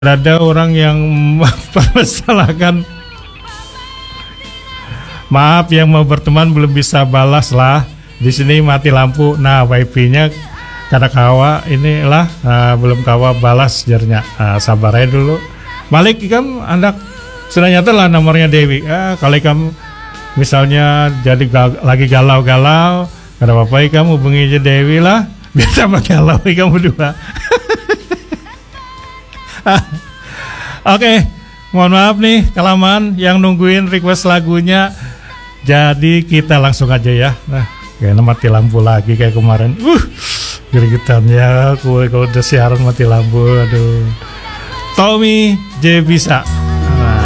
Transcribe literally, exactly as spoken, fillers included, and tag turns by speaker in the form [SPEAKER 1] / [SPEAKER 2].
[SPEAKER 1] Ada orang yang mempermasalahkan, maaf yang mau berteman belum bisa balas lah. Di sini mati lampu. Nah, wifi-nya kada kawa inilah uh, belum kawa balas jarnya. Uh, sabar aja dulu. Malik kamu anda sudah nyata lah nomornya Dewi. Ah, kalau kamu misalnya jadi gal- lagi galau-galau, kada apa-apa kamu hubungi aja Dewi lah. Biar sama galau kamu dua. Oke, okay, mohon maaf nih kelamaan yang nungguin request lagunya. Jadi kita langsung aja ya. Nah, kayaknya mati lampu lagi kayak kemarin. Uh, gregetannya aku kalau udah siaran mati lampu. Aduh. Tommy J bisa.